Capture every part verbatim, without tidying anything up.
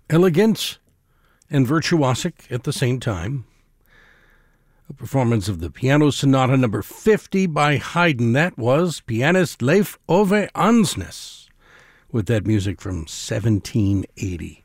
elegant and virtuosic at the same time. A performance of the Piano Sonata number fifty by Haydn. That was pianist Leif Ove Ansnes with that music from seventeen eighty.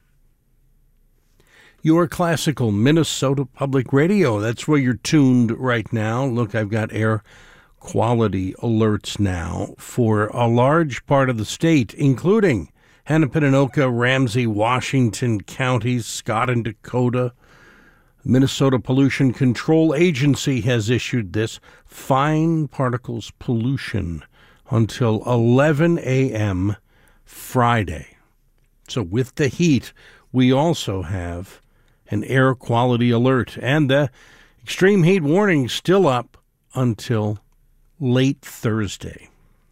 Your classical Minnesota Public Radio. That's where you're tuned right now. Look, I've got air quality alerts now for a large part of the state, including Hannah-Pinanoka, Ramsey, Washington counties, Scott and Dakota. Minnesota Pollution Control Agency has issued this fine particles pollution until eleven a.m. Friday. So with the heat, we also have an air quality alert, and the extreme heat warning still up until late Thursday.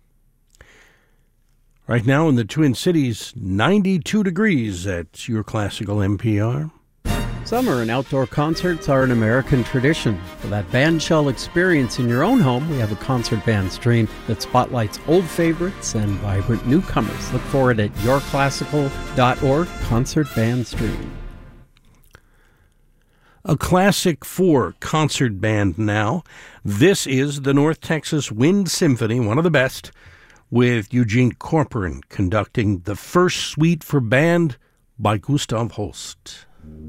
Right now in the Twin Cities, ninety-two degrees at your classical N P R. Summer and outdoor concerts are an American tradition. For that bandshell experience in your own home, we have a concert band stream that spotlights old favorites and vibrant newcomers. Look for it at your classical dot org, Concert Band Stream. A classic for concert band now. This is the North Texas Wind Symphony, one of the best, with Eugene Corcoran conducting the first suite for band by Gustav Holst.